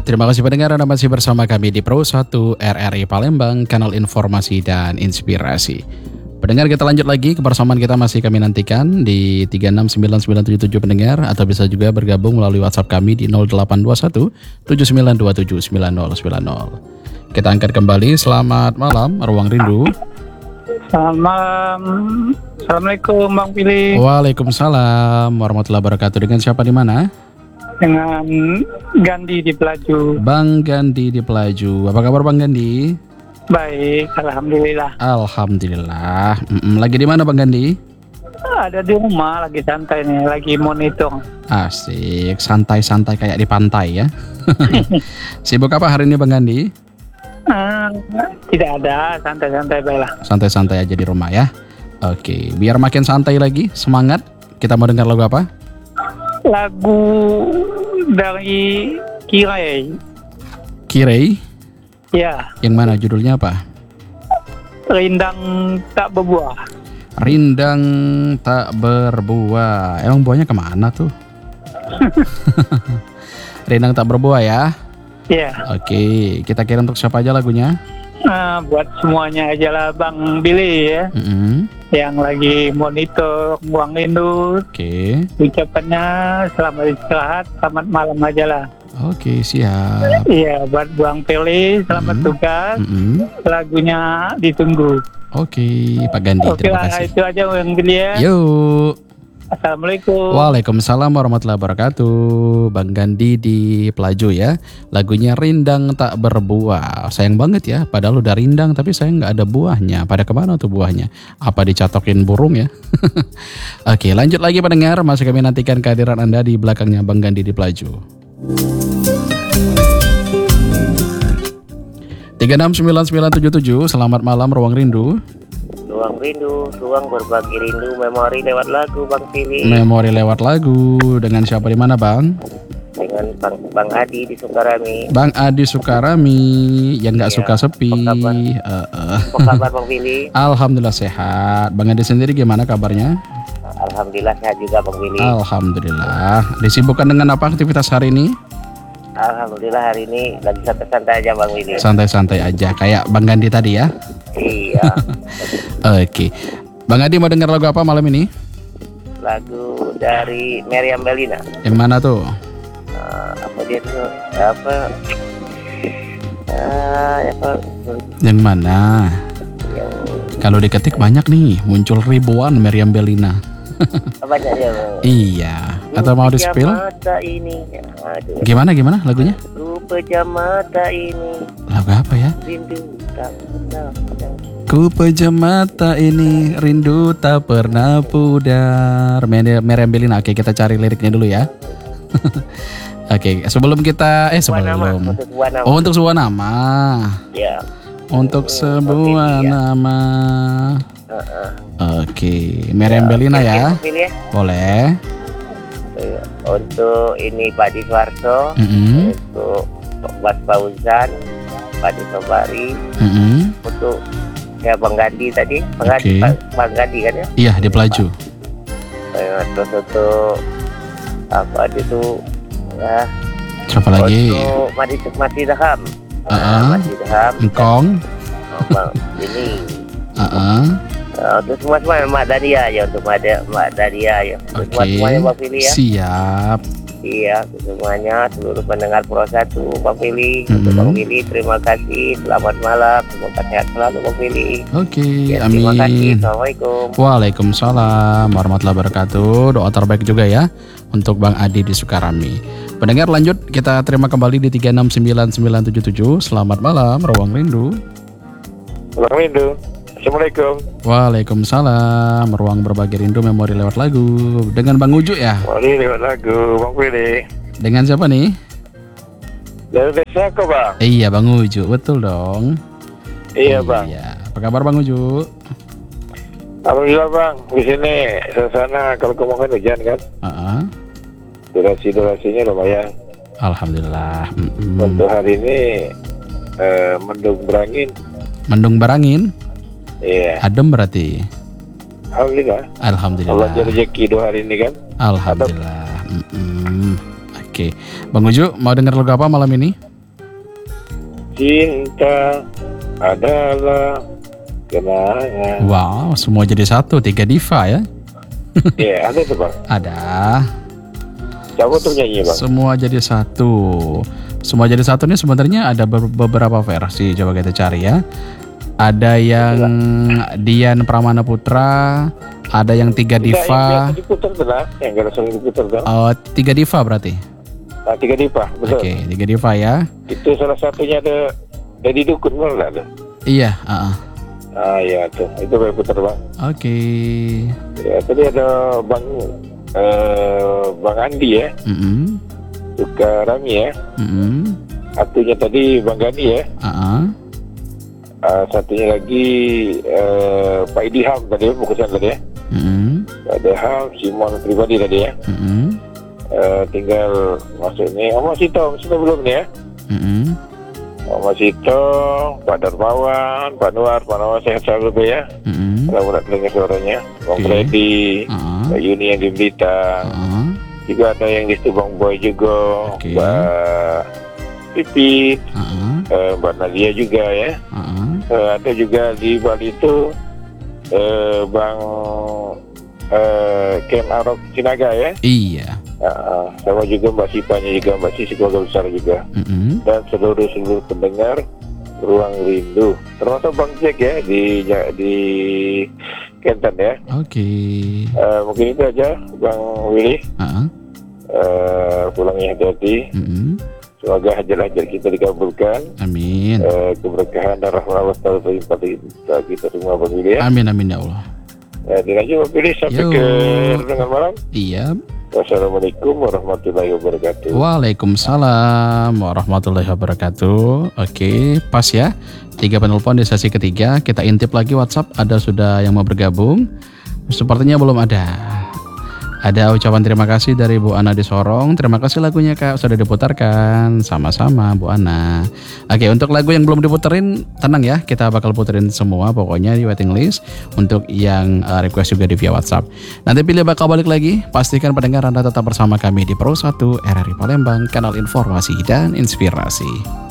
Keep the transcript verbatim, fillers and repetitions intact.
Terima kasih pendengar Anda masih bersama kami di Pro satu R R I Palembang, kanal informasi dan inspirasi. Pendengar, kita lanjut lagi, kebersamaan kita masih kami nantikan di tiga enam sembilan sembilan tujuh tujuh pendengar, atau bisa juga bergabung melalui WhatsApp kami di nol delapan dua satu tujuh sembilan dua tujuh sembilan nol sembilan nol. Kita angkat kembali. Selamat malam, Ruang Rindu. Selamat malam. Assalamualaikum Bang Pilih. Waalaikumsalam warahmatullahi wabarakatuh. Dengan siapa di mana? Dengan Gandhi di Pelaju. Bang Gandhi di Pelaju. Apa kabar Bang Gandhi? Baik, alhamdulillah. Alhamdulillah. Mm-mm. Lagi di mana Bang Gandhi? Ada di rumah, lagi santai nih, lagi monitor. Asik, santai-santai kayak di pantai ya. Sibuk apa hari ini Bang Gandhi? Uh, tidak ada, santai-santai baiklah. Santai-santai aja di rumah ya. Oke, biar makin santai lagi, semangat. Kita mau dengar lagu apa? Lagu dari Kirei. Kirei? Ya. Yang mana judulnya apa? Rindang tak berbuah. Rindang tak berbuah. Emang buahnya kemana tuh? Rindang tak berbuah ya. Ya. Oke, kita kira untuk siapa aja lagunya? Uh, buat semuanya aja lah Bang Billy ya. Mm-hmm. Yang lagi monitor Ruang Rindu. Oke. Ucapannya selamat istirahat, selamat malam aja lah. Oke, siap. Iya, buat Bang Pele, selamat mm-hmm. tugas. Mm-hmm. Lagunya ditunggu. Oke, Pak Gandhi, Oke terima lah, kasih. itu aja Bang Billy ya. Yuk. Assalamualaikum. Waalaikumsalam warahmatullahi wabarakatuh. Bang Gandhi di Pelaju ya. Lagunya Rindang tak berbuah. Sayang banget ya, padahal udah rindang tapi saya nggak ada buahnya. Pada kemana tuh buahnya? Apa dicatokin burung ya? Oke, lanjut lagi pendengar. Masih kami nantikan kehadiran Anda di belakangnya Bang Gandhi di Pelaju. tiga enam sembilan sembilan tujuh tujuh. Selamat malam Ruang Rindu. Ruang Rindu, ruang berbagi rindu, memori lewat lagu Bang Pilih. Memori lewat lagu. Dengan siapa di mana Bang? Dengan Bang, Bang Adi di Sukarami. Bang Adi Sukarami yang nggak Iya, suka sepi. apa kabar? Uh, uh. Apa kabar Bang Pilih? Alhamdulillah sehat. Bang Adi sendiri gimana kabarnya? Alhamdulillah sehat juga Bang Pilih. Alhamdulillah. Disibukkan dengan apa aktivitas hari ini? Alhamdulillah hari ini lagi santai-santai aja Bang Pilih. Santai-santai aja kayak Bang Gandhi tadi ya. Iya. Oke. Bang Adi mau dengar lagu apa malam ini? Lagu dari Meriam Bellina. Yang mana tuh? Uh, apa dia tuh? Apa? Uh, apa? Yang mana? Yang Kalau diketik banyak nih, muncul ribuan Meriam Bellina. banyak ya Bang. Iya. Atau mau di spill? Mata ini. Aduh. Gimana gimana lagunya? Rupa mata ini. Lagu apa ya? Rindu tak pernah pudar. Ku pejam mata ini, rindu tak pernah pudar. Meriam Bellina. Oke, kita cari liriknya dulu ya. Oke, sebelum kita eh Sebuah nama, sebelum. untuk sebuah nama. Oh, untuk sebuah nama. Ya. Untuk sebuah Pilih, ya. nama. Uh-uh. Oke, Meriam Bellina Oke, ya. oke, pilih ya. Boleh. Eh, Untuk ini Pak Di Suarso, Mm-mm. untuk Mas Fauzan, Pak Di Sobari, Mm-mm. untuk ya Bang Gandhi tadi, Bang Oke. Gandhi, Pak- Bang Gandhi kan ya. Iya, di Pelaju. Eh, Terus untuk apa itu ya? Siapa lagi? Untuk Mati Mati Daham, Uh-uh. Mati Daham, Engkong. oh, Bang, ini. Heeh. Uh, untuk semua semua Mak Dadia ya, untuk Mak, Da- Mak Dadia ya, untuk semua Oke. semuanya Bang Pilih ya. Siap. Iya, untuk semuanya seluruh pendengar Pro satu Bang Pilih, untuk Mhm. Bang Pilih terima kasih, selamat malam, semoga sehat selalu Bang Pilih. Oke, Ya, terima kasih, amin. assalamualaikum. Waalaikumsalam warahmatullahi wabarakatuh. Doa terbaik juga ya untuk Bang Adi di Sukarami. Pendengar lanjut, kita terima kembali di tiga enam sembilan sembilan tujuh tujuh. Selamat malam, Ruang Rindu. Ruang Rindu. Assalamualaikum. Waalaikumsalam, Ruang berbagi rindu, memori lewat lagu. Dengan Bang Uju ya? Mari lewat lagu Bang Pilih. Dengan siapa nih? Dari desa kok Bang? Iya, Bang Uju, betul dong. Iya Bang. Iya. Apa kabar Bang Uju? Alhamdulillah Bang. Di sini suasana kalau kemungkinan hujan kan. Heeh. Durasi-durasinya lumayan. Alhamdulillah. Mm-mm. Untuk hari ini eh, mendung berangin. Mendung berangin, Iya. adem berarti. Alhamdulillah. Allah Alhamdulillah. jadi rezeki dua hari ini kan. Alhamdulillah. Mm-mm. Oke, Bang Uju mau denger lagu apa malam ini? cinta adalah kenangan. Wow, semua jadi satu, tiga diva ya? Iya, ada tuh bang. Ada. Siapa tuh nyanyi bang? Semua jadi satu. Semua jadi satu ini sebenarnya ada ber- beberapa versi. Coba kita cari ya. Ada yang Dian Pramana Putra, ada yang tiga Enggak, diva. yang biasa diputar tuh lah, yang gak sering diputar tuh. Oh, tiga diva berarti. Nah, tiga diva, betul. Oke, tiga diva ya. Itu salah satunya ada Dedi Dukun malah ada. Iya, uh-uh. Ah iya tuh, itu saya putar bang. Oke. Ya, tadi ada bang eh, bang Andi ya, Mm-mm. suka Rami ya. Mm-mm. Satunya tadi bang Gani ya. Uh-uh. Uh, satunya lagi uh, Pak Idiham tadi, bukan tadi ya. Mm-mm. Pak Idiham, Simon pribadi tadi ya. Mm-mm. Uh, tinggal masuk ini. Oh masih tahu, masih tahu belum nih ya? Mm-mm. Oh masih tahu, Pak Darmawan, Pak Nuar, Pak Nuar sehat selalu ya. Mm-mm. Kalau nak dengar suaranya, Bang Oke. Freddy, Uh-uh. Pak Yuni yang di Blitar, Uh-uh. juga ada yang di situ Bang Boy juga, Oke. Mbak Pipit, Uh-uh. uh, Mbak Nadia juga ya. Uh-uh. Uh, ada juga di Bali itu uh, Bang uh, Ken Arok Sinaga ya. Iya. Uh, sama juga Mbak Sipanya juga, Mbak Sisi keluarga besar juga, Mm-mm. dan seluruh seluruh pendengar Ruang Rindu, termasuk Bang Jack ya di di Kenton ya. Oke. Uh, mungkin itu aja Bang Willy. Uh-uh. Uh, pulangnya hati-hati. Mm-mm. Semoga hajat-hajat kita dikabulkan. Amin. Uh, keberkahan dan rahmat Allah selalu berlimpah kita, kita semua Bang Willy ya. Amin amin ya Allah. Uh, dan aja Bang Willy sampai Yo. ke renungan malam. Iya. Wassalamualaikum warahmatullahi wabarakatuh. Waalaikumsalam warahmatullahi wabarakatuh. Oke, pas ya. Tiga penelpon di sesi ketiga. Kita intip lagi WhatsApp. Ada sudah yang mau bergabung? Sepertinya belum ada. Ada ucapan terima kasih dari Bu Ana di Sorong. Terima kasih lagunya Kak sudah diputarkan. Sama-sama Bu Ana. Oke, untuk lagu yang belum diputerin tenang ya, kita bakal puterin semua pokoknya di waiting list. Untuk yang uh, request juga di via WhatsApp. Nanti pilih bakal balik lagi. Pastikan pendengar Anda tetap bersama kami di Pro satu R R I Palembang, kanal informasi dan inspirasi.